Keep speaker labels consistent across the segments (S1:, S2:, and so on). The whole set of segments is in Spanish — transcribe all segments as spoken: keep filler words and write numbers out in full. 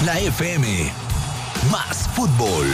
S1: La F M, más fútbol.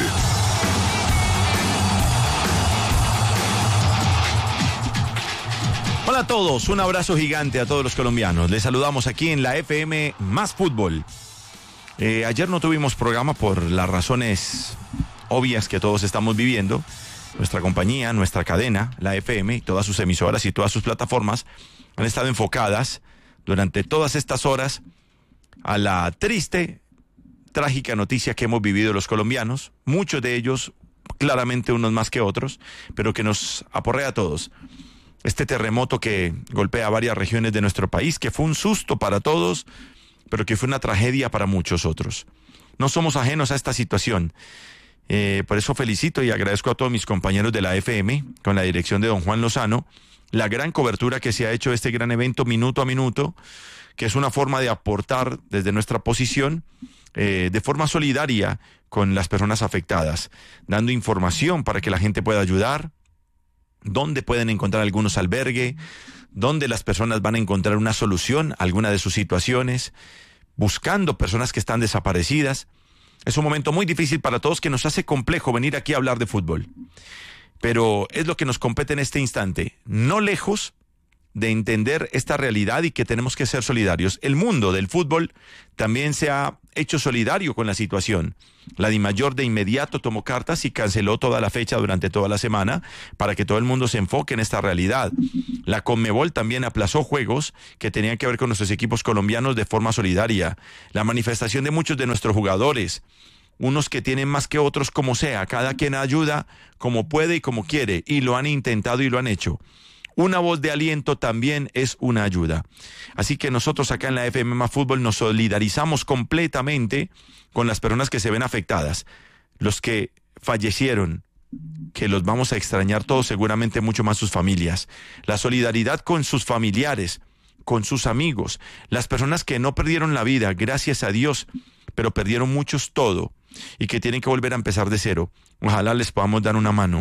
S2: Hola a todos, un abrazo gigante a todos los colombianos. Les saludamos aquí en la F M Más Fútbol. Eh, ayer no tuvimos programa por las razones obvias que todos estamos viviendo. Nuestra compañía, nuestra cadena, la F M, todas sus emisoras y todas sus plataformas han estado enfocadas durante todas estas horas a la triste, trágica noticia que hemos vivido los colombianos, muchos de ellos, claramente unos más que otros, pero que nos aporrea a todos. Este terremoto que golpea varias regiones de nuestro país, que fue un susto para todos, pero que fue una tragedia para muchos otros. No somos ajenos a esta situación. Eh, por eso felicito y agradezco a todos mis compañeros de la F M, con la dirección de don Juan Lozano, la gran cobertura que se ha hecho de este gran evento minuto a minuto, que es una forma de aportar desde nuestra posición, eh, de forma solidaria con las personas afectadas, dando información para que la gente pueda ayudar, dónde pueden encontrar algunos albergue, dónde las personas van a encontrar una solución a alguna de sus situaciones, buscando personas que están desaparecidas. Es un momento muy difícil para todos que nos hace complejo venir aquí a hablar de fútbol. Pero es lo que nos compete en este instante, no lejos de entender esta realidad y que tenemos que ser solidarios. El mundo del fútbol también se ha hecho solidario con la situación. La DIMAYOR de inmediato tomó cartas y canceló toda la fecha durante toda la semana para que todo el mundo se enfoque en esta realidad. La CONMEBOL también aplazó juegos que tenían que ver con nuestros equipos colombianos de forma solidaria. La manifestación de muchos de nuestros jugadores, unos que tienen más que otros, como sea, cada quien ayuda como puede y como quiere, y lo han intentado y lo han hecho. Una voz de aliento también es una ayuda. Así que nosotros acá en la F M Más Fútbol nos solidarizamos completamente con las personas que se ven afectadas. Los que fallecieron, que los vamos a extrañar todos, seguramente mucho más sus familias. La solidaridad con sus familiares, con sus amigos. Las personas que no perdieron la vida, gracias a Dios, pero perdieron muchos todo y que tienen que volver a empezar de cero. Ojalá les podamos dar una mano.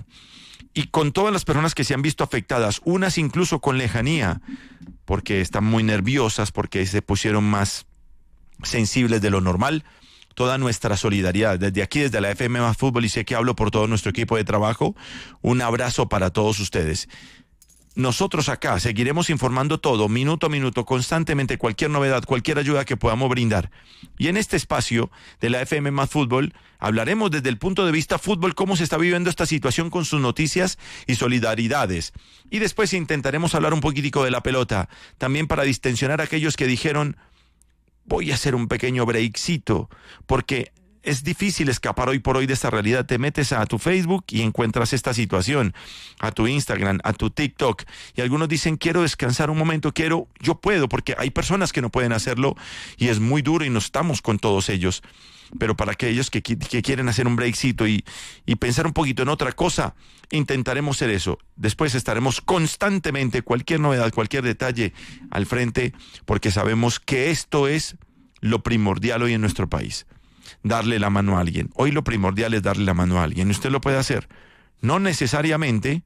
S2: Y con todas las personas que se han visto afectadas, unas incluso con lejanía, porque están muy nerviosas, porque se pusieron más sensibles de lo normal, toda nuestra solidaridad. Desde aquí, desde la F M Más Fútbol, y sé que hablo por todo nuestro equipo de trabajo, un abrazo para todos ustedes. Nosotros acá seguiremos informando todo, minuto a minuto, constantemente, cualquier novedad, cualquier ayuda que podamos brindar. Y en este espacio de la F M Más Fútbol, hablaremos desde el punto de vista fútbol, cómo se está viviendo esta situación con sus noticias y solidaridades. Y después intentaremos hablar un poquitico de la pelota, también para distensionar a aquellos que dijeron, voy a hacer un pequeño breakcito, porque es difícil escapar hoy por hoy de esta realidad. Te metes a tu Facebook y encuentras esta situación, a tu Instagram, a tu TikTok, y algunos dicen, quiero descansar un momento, quiero, yo puedo, porque hay personas que no pueden hacerlo y es muy duro y no estamos con todos ellos. Pero para aquellos que, que quieren hacer un breakcito y, y pensar un poquito en otra cosa, intentaremos hacer eso. Después estaremos constantemente, cualquier novedad, cualquier detalle al frente, porque sabemos que esto es lo primordial hoy en nuestro país. Darle la mano a alguien. Hoy lo primordial es darle la mano a alguien. Usted lo puede hacer. No necesariamente,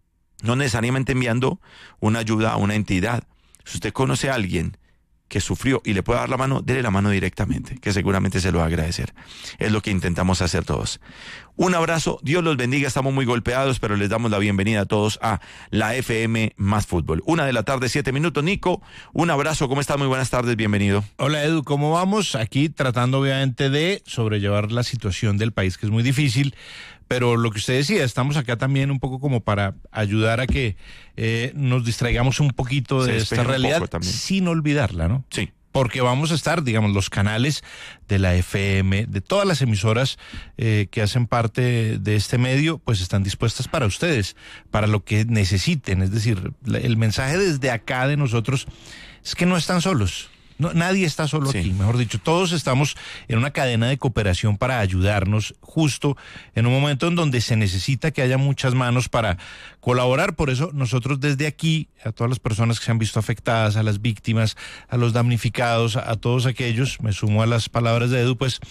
S2: no necesariamente enviando una ayuda a una entidad. Si usted conoce a alguien que sufrió y le puede dar la mano, dele la mano directamente, que seguramente se lo va a agradecer. Es lo que intentamos hacer todos. Un abrazo, Dios los bendiga, estamos muy golpeados, pero les damos la bienvenida a todos a la F M Más Fútbol. Una de la tarde, siete minutos. Nico, un abrazo, ¿cómo estás? Muy buenas tardes, bienvenido.
S3: Hola Edu, ¿cómo vamos? Aquí tratando obviamente de sobrellevar la situación del país, que es muy difícil, pero lo que usted decía, estamos acá también un poco como para ayudar a que eh, nos distraigamos un poquito de esta realidad sin olvidarla, ¿no?
S2: Sí.
S3: Porque vamos a estar, digamos, los canales de la F M, de todas las emisoras eh, que hacen parte de este medio, pues están dispuestas para ustedes, para lo que necesiten. Es decir, el mensaje desde acá de nosotros es que no están solos. No, nadie está solo sí. aquí, mejor dicho, todos estamos en una cadena de cooperación para ayudarnos justo en un momento en donde se necesita que haya muchas manos para colaborar. Por eso nosotros desde aquí, a todas las personas que se han visto afectadas, a las víctimas, a los damnificados, a, a todos aquellos, me sumo a las palabras de Edu, pues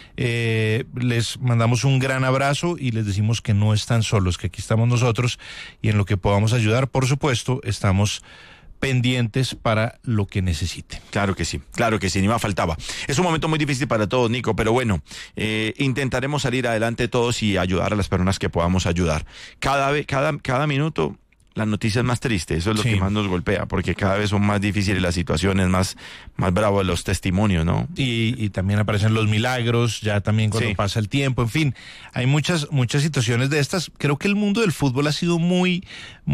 S3: eh, les mandamos un gran abrazo y les decimos que no están solos, que aquí estamos nosotros y en lo que podamos ayudar, por supuesto, estamos pendientes para lo que necesiten.
S2: Claro que sí, claro que sí, ni más faltaba. Es un momento muy difícil para todos, Nico, pero bueno, eh, intentaremos salir adelante todos y ayudar a las personas que podamos ayudar. Cada vez, cada, cada minuto la noticia es más triste, eso es lo
S3: Sí.
S2: que más nos golpea, porque cada vez son más difíciles las situaciones, más, más bravos los testimonios, ¿no?
S3: Y, y también aparecen los milagros, ya también cuando
S2: Sí.
S3: pasa el tiempo, en fin, hay muchas muchas situaciones de estas. Creo que el mundo del fútbol ha sido muy,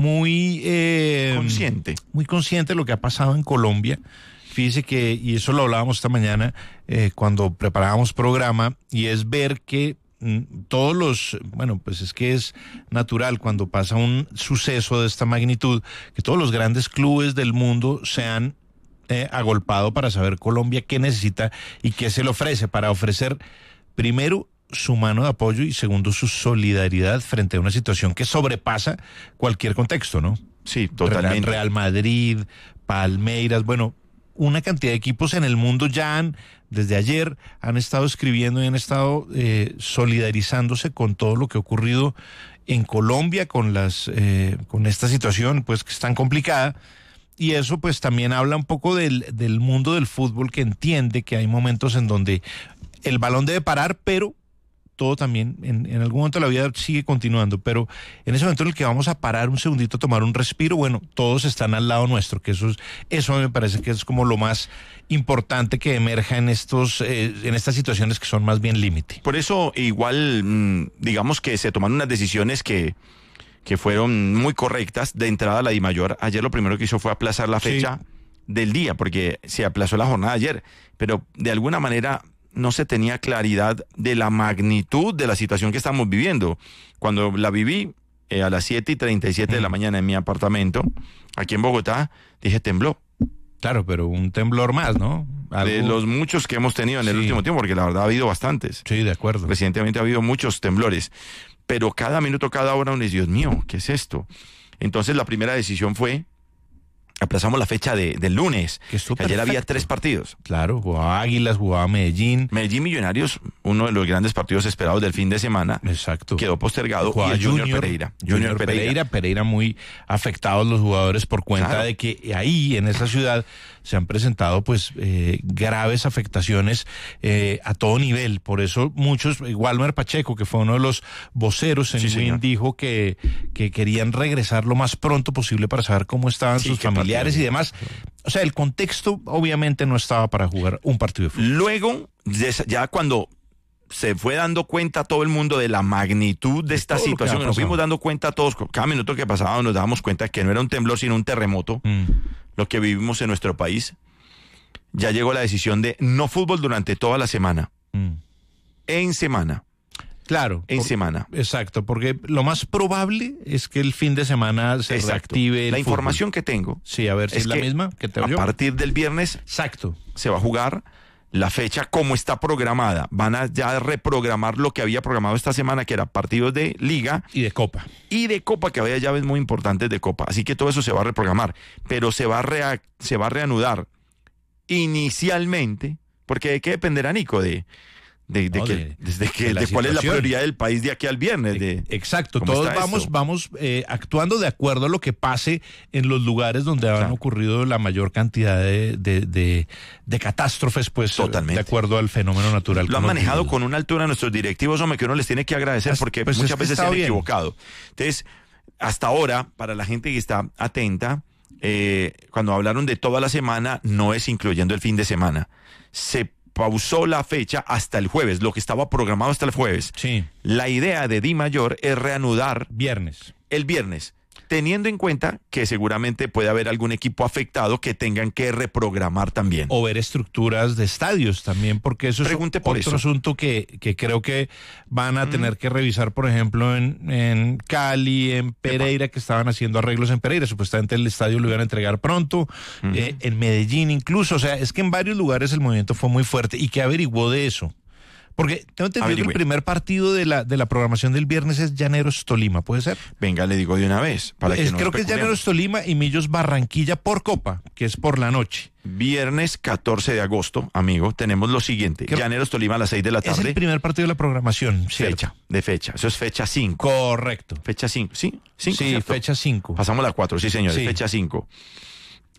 S3: muy eh,
S2: Consciente.
S3: muy consciente de lo que ha pasado en Colombia. Fíjese que, y eso lo hablábamos esta mañana eh, cuando preparábamos programa, y es ver que mm, todos los, bueno, pues es que es natural cuando pasa un suceso de esta magnitud, que todos los grandes clubes del mundo se han eh, agolpado para saber Colombia qué necesita y qué se le ofrece, para ofrecer primero su mano de apoyo y segundo su solidaridad frente a una situación que sobrepasa cualquier contexto, ¿no?
S2: Sí, totalmente.
S3: Real Madrid, Palmeiras, bueno, una cantidad de equipos en el mundo ya han, desde ayer, han estado escribiendo y han estado eh, solidarizándose con todo lo que ha ocurrido en Colombia, con las, eh, con esta situación, pues, que es tan complicada. Y eso, pues, también habla un poco del, del mundo del fútbol, que entiende que hay momentos en donde el balón debe parar, pero todo también en, en algún momento de la vida sigue continuando, pero en ese momento en el que vamos a parar un segundito, tomar un respiro, bueno, todos están al lado nuestro, que eso es, eso me parece que es como lo más importante que emerja en estos, eh, en estas situaciones que son más bien límite.
S2: Por eso igual, mm, digamos que se tomaron unas decisiones que, que fueron muy correctas. De entrada, la DIMAYOR ayer lo primero que hizo fue aplazar la fecha
S3: Sí.
S2: del día, porque se aplazó la jornada ayer, pero de alguna manera no se tenía claridad de la magnitud de la situación que estamos viviendo. Cuando la viví eh, a las siete y treinta y siete mm. de la mañana en mi apartamento, aquí en Bogotá, dije tembló.
S3: Claro, pero un temblor más, ¿no? Algo...
S2: De los muchos que hemos tenido en el
S3: Sí.
S2: último tiempo, porque la verdad ha habido bastantes.
S3: Sí, de acuerdo.
S2: Recientemente ha habido muchos temblores, pero cada minuto, cada hora uno dice, Dios mío, ¿qué es esto? Entonces la primera decisión fue, aplazamos la fecha de, del lunes,
S3: Que estuvo
S2: que ayer
S3: perfecto.
S2: había tres partidos.
S3: Claro, jugaba Águilas, jugaba Medellín.
S2: Medellín Millonarios, uno de los grandes partidos esperados del fin de semana,
S3: Exacto.
S2: quedó postergado,
S3: Jugaba
S2: y el Junior,
S3: Junior
S2: Pereira.
S3: Junior,
S2: Junior
S3: Pereira.
S2: Pereira.
S3: Pereira muy afectados los jugadores por cuenta
S2: Claro.
S3: de que ahí en esa ciudad se han presentado pues eh, graves afectaciones eh, a todo nivel. Por eso muchos, Walmer Pacheco, que fue uno de los voceros en
S2: Sí,
S3: Win,
S2: señor.
S3: dijo que, que querían regresar lo más pronto posible para saber cómo estaban
S2: Sí,
S3: sus
S2: qué
S3: familiares
S2: partido.
S3: y demás. O sea, el contexto obviamente no estaba para jugar un partido de fútbol.
S2: Luego, ya cuando se fue dando cuenta todo el mundo de la magnitud de esta
S3: todo lo que
S2: situación,
S3: ha
S2: nos
S3: pasado.
S2: fuimos dando cuenta todos, cada minuto que pasaba nos dábamos cuenta que no era un temblor sino un terremoto,
S3: Mm.
S2: lo que vivimos en nuestro país. Ya llegó la decisión de no fútbol durante toda la semana,
S3: Mm.
S2: en semana,
S3: Claro.
S2: en
S3: por-
S2: semana.
S3: Exacto, porque lo más probable es que el fin de semana se
S2: Exacto.
S3: reactive el
S2: La
S3: fútbol.
S2: información que tengo
S3: Sí, a ver si
S2: es
S3: es la
S2: que
S3: misma que te
S2: a
S3: oyó.
S2: partir del viernes
S3: Exacto.
S2: se va a jugar la fecha como está programada. Van a ya reprogramar lo que había programado esta semana, que era partidos de liga
S3: Y de Copa.
S2: y de Copa, que había llaves muy importantes de Copa. Así que todo eso se va a reprogramar, pero se va a, rea- se va a reanudar inicialmente, porque ¿de qué dependerá, Nico? De, de, de,
S3: No,
S2: que,
S3: de-
S2: desde que,
S3: de la
S2: de cuál es la
S3: situación.
S2: prioridad del país de aquí al viernes. De,
S3: Exacto,
S2: ¿cómo
S3: todos
S2: está
S3: vamos,
S2: esto?
S3: vamos eh, actuando de acuerdo a lo que pase en los lugares donde han
S2: Claro.
S3: ocurrido la mayor cantidad de, de, de, de catástrofes, pues
S2: Totalmente.
S3: de acuerdo al fenómeno natural.
S2: Lo han
S3: que hemos
S2: manejado
S3: vivido.
S2: con una altura nuestros directivos, hombre, que uno les tiene que agradecer,
S3: Pues-
S2: porque
S3: pues es
S2: muchas
S3: que
S2: veces se
S3: está
S2: han
S3: bien.
S2: equivocado. Entonces, hasta ahora, para la gente que está atenta, eh, cuando hablaron de toda la semana, no es incluyendo el fin de semana. Se pausó la fecha hasta el jueves, lo que estaba programado hasta el jueves.
S3: Sí,
S2: La idea de DIMAYOR es reanudar
S3: viernes.
S2: el viernes, teniendo en cuenta que seguramente puede haber algún equipo afectado que tengan que reprogramar también.
S3: O ver estructuras de estadios también, porque eso
S2: Pregunte
S3: es
S2: por
S3: otro
S2: eso.
S3: asunto que, que creo que van a tener que revisar, por ejemplo, en, en Cali, en Pereira, que estaban haciendo arreglos en Pereira. Supuestamente el estadio lo iban a entregar pronto, eh, en Medellín incluso. O sea, es que en varios lugares el movimiento fue muy fuerte. ¿Y qué averiguó de eso? Porque tengo entendido que
S2: Averigüe.
S3: el primer partido de la, de la programación del viernes es Llaneros Tolima, ¿puede ser?
S2: Venga, le digo de una vez. Para que
S3: Es-
S2: no
S3: creo que es
S2: especulemos.
S3: Llaneros Tolima y Millos Barranquilla por Copa, que es por la noche.
S2: Viernes catorce de agosto, amigo, tenemos lo siguiente.
S3: Creo-
S2: Llaneros Tolima a las seis de la
S3: Es
S2: tarde.
S3: el primer partido de la programación, ¿cierto?
S2: Fecha, de fecha. Eso es fecha cinco.
S3: Correcto.
S2: Fecha cinco, ¿sí? Cinco,
S3: Sí,
S2: ¿cierto?
S3: fecha cinco.
S2: Pasamos la cuatro, sí, señores.
S3: Sí.
S2: Fecha cinco.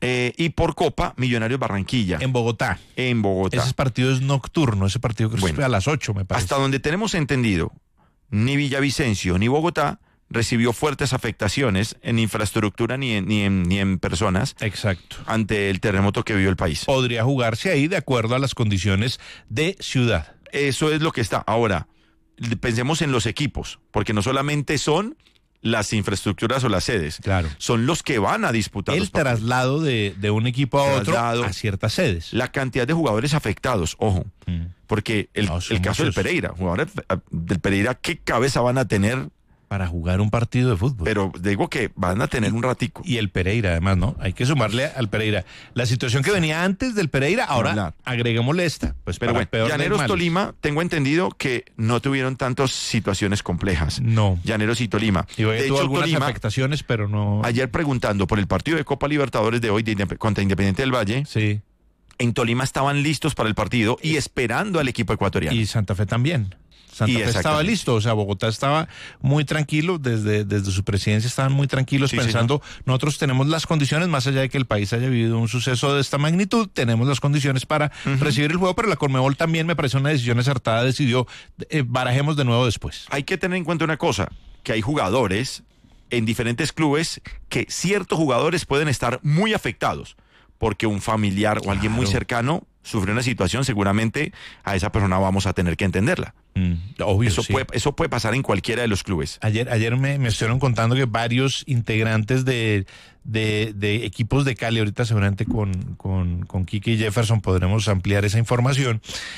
S2: Eh, y por Copa, Millonarios Barranquilla.
S3: En Bogotá.
S2: En Bogotá.
S3: Ese partido es nocturno, ese partido que
S2: Bueno,
S3: es a las ocho, me parece.
S2: Hasta donde tenemos entendido, ni Villavicencio ni Bogotá recibió fuertes afectaciones en infraestructura ni en, ni en, ni en personas.
S3: Exacto.
S2: Ante el terremoto que vivió el país.
S3: Podría jugarse ahí de acuerdo a las condiciones de ciudad.
S2: Eso es lo que está. Ahora, pensemos en los equipos, porque no solamente son las infraestructuras o las sedes,
S3: claro,
S2: son los que van a disputar
S3: el
S2: los partidos.
S3: traslado de, de un equipo a
S2: Traslado,
S3: otro a ciertas sedes.
S2: La cantidad de jugadores afectados, ojo, mm. porque el,
S3: no,
S2: el caso del Pereira, jugadores del Pereira, ¿qué cabeza van a tener
S3: para jugar un partido de fútbol?
S2: Pero digo que van a tener un ratico.
S3: Y el Pereira, además, ¿no? Hay que sumarle al Pereira. La situación que venía antes del Pereira, ahora
S2: Claro.
S3: agreguémosle esta. Pues
S2: Pero
S3: para
S2: bueno,
S3: peor
S2: Llaneros Tolima, tengo entendido que no tuvieron tantas situaciones complejas.
S3: No.
S2: Llaneros y Tolima.
S3: Y
S2: de
S3: tuvo
S2: hecho,
S3: algunas
S2: Tolima,
S3: afectaciones, pero no.
S2: Ayer preguntando por el partido de Copa Libertadores de hoy de Indep- contra Independiente del Valle,
S3: sí.
S2: En Tolima estaban listos para el partido y esperando al equipo ecuatoriano.
S3: Y Santa Fe también. Santa
S2: Y
S3: Fe estaba listo, o sea, Bogotá estaba muy tranquilo, desde, desde su presidencia estaban muy tranquilos
S2: Sí,
S3: pensando,
S2: señor.
S3: nosotros tenemos las condiciones, más allá de que el país haya vivido un suceso de esta magnitud, tenemos las condiciones para uh-huh. recibir el juego, pero la Conmebol también me parece una decisión acertada, decidió, eh, barajemos de nuevo después.
S2: Hay que tener en cuenta una cosa, que hay jugadores en diferentes clubes que ciertos jugadores pueden estar muy afectados, porque un familiar o alguien
S3: claro.
S2: muy cercano sufre una situación, seguramente a esa persona vamos a tener que entenderla.
S3: Mm, obvio,
S2: eso,
S3: sí.
S2: puede, eso puede pasar en cualquiera de los clubes.
S3: Ayer, ayer me, me estuvieron contando que varios integrantes de, de, de equipos de Cali, ahorita seguramente con, con, con Quique y Jefferson podremos ampliar esa información,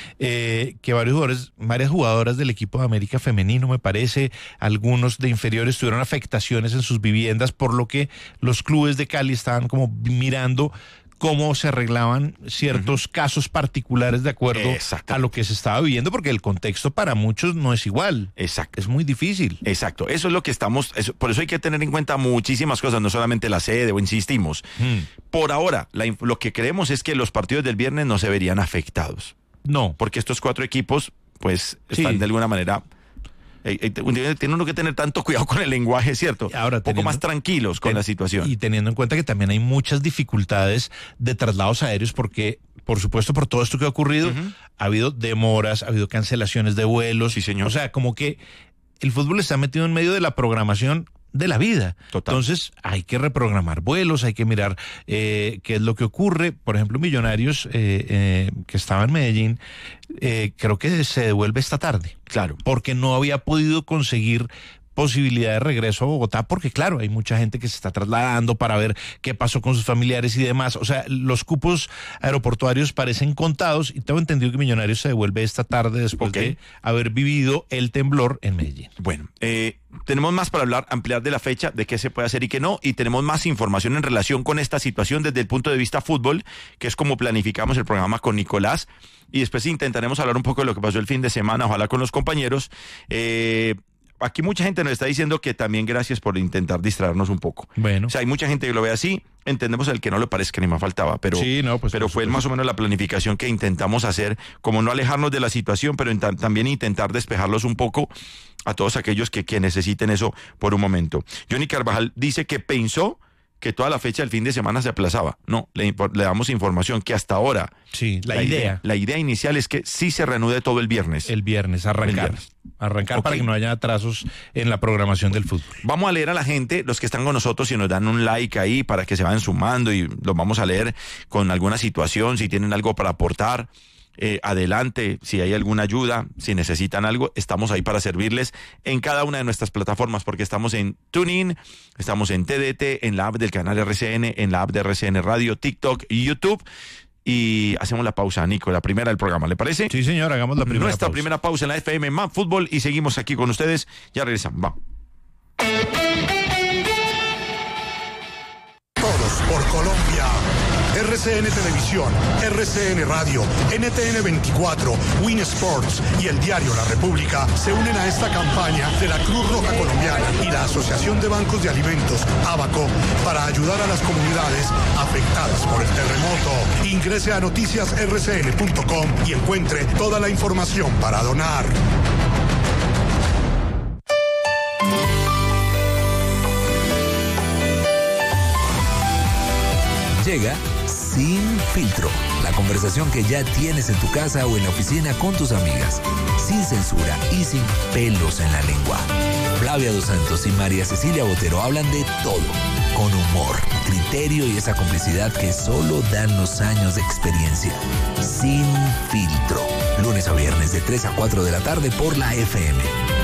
S3: eh, que varios jugadores, varias jugadoras del equipo de América femenino, me parece, algunos de inferiores tuvieron afectaciones en sus viviendas, por lo que los clubes de Cali estaban como mirando cómo se arreglaban ciertos uh-huh. casos particulares de acuerdo a lo que se estaba viviendo, porque el contexto para muchos no es igual.
S2: Exacto.
S3: Es muy difícil.
S2: Exacto. Eso es lo que estamos, eso, por eso hay que tener en cuenta muchísimas cosas, no solamente la sede, o insistimos. Hmm. Por ahora, la, lo que creemos es que los partidos del viernes no se verían afectados.
S3: No.
S2: Porque estos cuatro equipos, pues, están
S3: sí.
S2: de alguna manera... Tiene uno que tener tanto cuidado con el lenguaje, ¿cierto?
S3: Ahora,
S2: un poco
S3: teniendo,
S2: más tranquilos con
S3: ten,
S2: la situación.
S3: Y teniendo en cuenta que también hay muchas dificultades de traslados aéreos porque, por supuesto, por todo esto que ha ocurrido, uh-huh. ha habido demoras, ha habido cancelaciones de vuelos.
S2: Sí, señor.
S3: O sea, como que el fútbol está metido en medio de la programación de la vida.
S2: Total.
S3: Entonces hay que reprogramar vuelos, hay que mirar eh, qué es lo que ocurre. Por ejemplo, Millonarios, eh, eh, que estaba en Medellín, eh, creo que se devuelve esta tarde.
S2: Claro.
S3: Porque no había podido conseguir posibilidad de regreso a Bogotá, porque claro, hay mucha gente que se está trasladando para ver qué pasó con sus familiares y demás. O sea, los cupos aeroportuarios parecen contados y tengo entendido que Millonarios se devuelve esta tarde después okay. de haber vivido el temblor en Medellín.
S2: Bueno, eh, tenemos más para hablar, ampliar de la fecha, de qué se puede hacer y qué no, y tenemos más información en relación con esta situación desde el punto de vista fútbol, que es como planificamos el programa con Nicolás, y después intentaremos hablar un poco de lo que pasó el fin de semana, ojalá con los compañeros. Eh... Aquí mucha gente nos está diciendo que también gracias por intentar distraernos un poco.
S3: Bueno.
S2: O sea, hay mucha gente que lo ve así, entendemos el que no le parezca ni más faltaba, pero,
S3: sí, no, pues,
S2: pero fue más o menos la planificación que intentamos hacer, como no alejarnos de la situación, pero ent- también intentar despejarlos un poco a todos aquellos que, que necesiten eso por un momento. Johnny Carvajal dice que pensó que toda la fecha del fin de semana se aplazaba. No, le, le damos información que hasta ahora...
S3: Sí, la, la idea.
S2: idea. La idea inicial es que sí se reanude todo el viernes.
S3: El viernes, arrancar.
S2: El viernes.
S3: Arrancar
S2: okay.
S3: para que no haya atrasos en la programación del fútbol.
S2: Vamos a leer a la gente, los que están con nosotros, si nos dan un like ahí para que se vayan sumando y los vamos a leer con alguna situación, si tienen algo para aportar. Eh, adelante, si hay alguna ayuda, si necesitan algo, estamos ahí para servirles en cada una de nuestras plataformas, porque estamos en TuneIn, estamos en T D T, en la app del canal R C N, en la app de R C N Radio, TikTok y YouTube. Y hacemos la pausa, Nico, la primera del programa, ¿le parece?
S3: Sí, señor, hagamos la primera
S2: Nuestra
S3: pausa.
S2: primera pausa en la F M Más Fútbol y seguimos aquí con ustedes. Ya regresamos, vamos.
S4: Todos por Colombia. R C N Televisión, R C N Radio, N T N veinticuatro, Win Sports y el diario La República se unen a esta campaña de la Cruz Roja Colombiana y la Asociación de Bancos de Alimentos, ABACO, para ayudar a las comunidades afectadas por el terremoto. Ingrese a noticias R C N punto com y encuentre toda la información para donar.
S5: Llega Sin Filtro, la conversación que ya tienes en tu casa o en la oficina con tus amigas, sin censura y sin pelos en la lengua. Flavia Dos Santos y María Cecilia Botero hablan de todo, con humor, criterio y esa complicidad que solo dan los años de experiencia. Sin Filtro, lunes a viernes de tres a cuatro de la tarde por la F M.